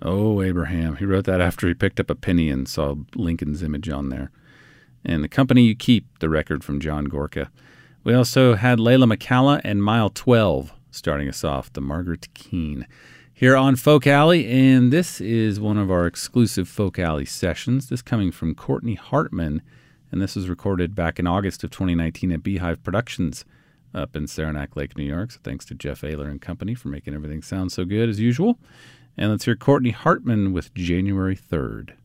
Oh, Abraham. He wrote that after he picked up a penny and saw Lincoln's image on there. And The Company You Keep, the record from John Gorka. We also had Layla McCalla and Mile 12 starting us off, the Margaret Keane. Here on Folk Alley, and this is one of our exclusive Folk Alley sessions. This coming from Courtney Hartman, and this was recorded back in August of 2019 at Beehive Productions up in Saranac Lake, New York. So thanks to Jeff Ayler and company for making everything sound so good as usual. And let's hear Courtney Hartman with January 3rd.